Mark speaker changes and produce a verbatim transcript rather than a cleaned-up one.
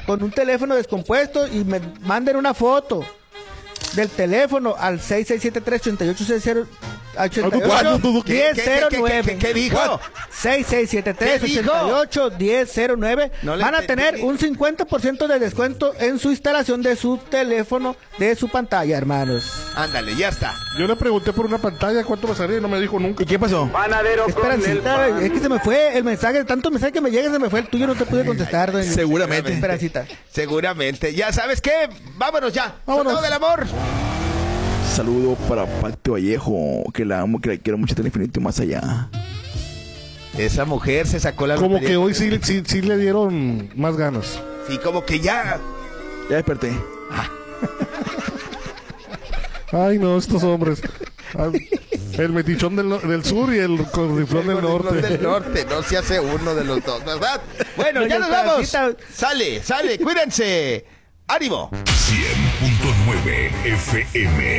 Speaker 1: con un teléfono descompuesto y me manden una foto del teléfono al seis seis siete tres, ocho ocho seis cero ochenta y ocho, diez cero nueve.
Speaker 2: ¿Qué dijo?
Speaker 1: seis seis siete tres, ocho ocho, diez cero nueve.
Speaker 2: No
Speaker 1: Van a
Speaker 2: entendí.
Speaker 1: tener un cincuenta por ciento de descuento en su instalación de su teléfono, de su pantalla, hermanos.
Speaker 2: Ándale, ya está.
Speaker 3: Yo le pregunté por una pantalla cuánto me salía y no me dijo nunca.
Speaker 4: ¿Y qué pasó?
Speaker 1: Esperancita, es que se me fue el mensaje, tanto mensaje que me llega, se me fue el tuyo, no te pude contestar, doña.
Speaker 4: Seguramente.
Speaker 1: Esperancita.
Speaker 2: Seguramente. Ya sabes qué, vámonos ya.
Speaker 3: Vámonos.
Speaker 2: Soldado del amor.
Speaker 4: Saludo para Pati Vallejo, que la amo, que la quiero mucho hasta el infinito y más allá.
Speaker 2: Esa mujer se sacó la
Speaker 3: Como
Speaker 2: lotería.
Speaker 3: que hoy sí, sí, sí le dieron más ganas.
Speaker 2: Sí, como que ya.
Speaker 4: Ya desperté.
Speaker 3: Ay, no, estos hombres. Ay, el metichón del, no- del sur y el corriflón del norte.
Speaker 2: del norte, no se hace uno de los dos, ¿verdad? Bueno,
Speaker 1: Doña
Speaker 2: ya nos vamos.
Speaker 1: Esperancita.
Speaker 2: Sale, sale, cuídense. ¡Ánimo!
Speaker 5: cien punto nueve F M